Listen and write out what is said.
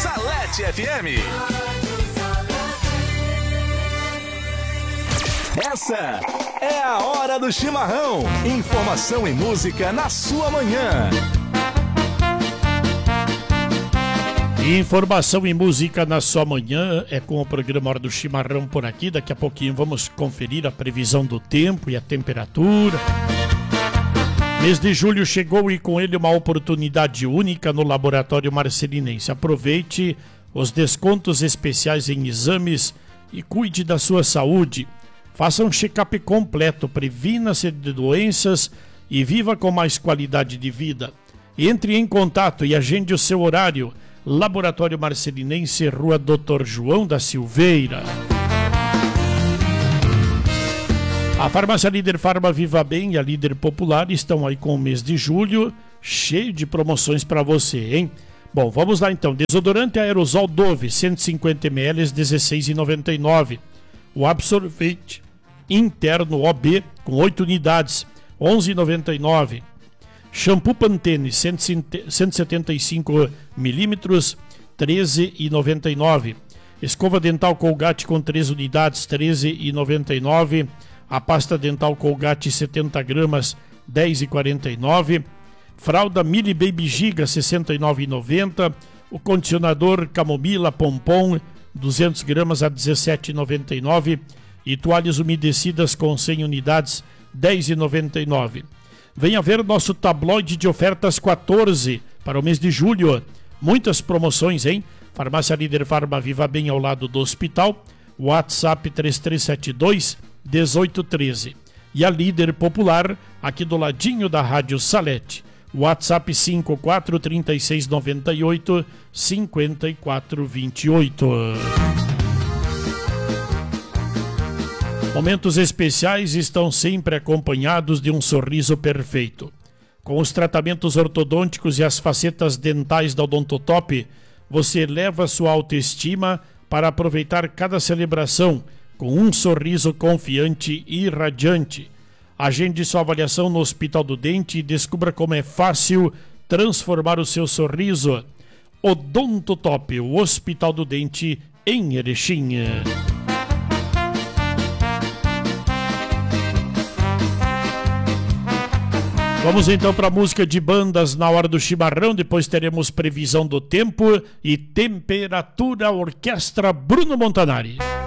Salete FM. Essa é a hora do chimarrão. Informação e música na sua manhã. Informação e música na sua manhã é com o programa Hora do Chimarrão por aqui. Daqui a pouquinho vamos conferir a previsão do tempo e a temperatura. Mês de julho chegou e com ele uma oportunidade única no Laboratório Marcelinense. Aproveite os descontos especiais em exames e cuide da sua saúde. Faça um check-up completo, previna-se de doenças e viva com mais qualidade de vida. Entre em contato e agende o seu horário. Laboratório Marcelinense, Rua Dr. João da Silveira. A Farmácia Líder Farma Viva Bem e a Líder Popular estão aí com o mês de julho cheio de promoções para você, hein? Bom, vamos lá então. Desodorante aerosol Dove, 150 ml, R$ 16,99. O absorvente interno OB com 8 unidades, R$ 11,99. Shampoo Pantene 175 milímetros, R$ 13,99. Escova dental Colgate com 3 unidades, R$ 13,99. A pasta dental Colgate 70 gramas, R$ 10,49. Fralda Mili Baby Giga, R$ 69,90. O condicionador Camomila Pompom, 200 gramas a R$ 17,99. E toalhas umedecidas com 100 unidades, R$ 10,99. Venha ver nosso tabloide de ofertas 14 para o mês de julho. Muitas promoções, hein? Farmácia Líder Farma Viva Bem ao lado do hospital. WhatsApp 3372-1813. E a Líder Popular aqui do ladinho da Rádio Salete. WhatsApp 543698-5428. Momentos especiais estão sempre acompanhados de um sorriso perfeito. Com os tratamentos ortodônticos e as facetas dentais da Odontotop, você eleva sua autoestima para aproveitar cada celebração com um sorriso confiante e radiante. Agende sua avaliação no Hospital do Dente e descubra como é fácil transformar o seu sorriso. Odontotop, o Hospital do Dente em Erechim. Vamos então para a música de bandas na hora do chimarrão, depois teremos previsão do tempo e temperatura, Orquestra Bruno Montanari.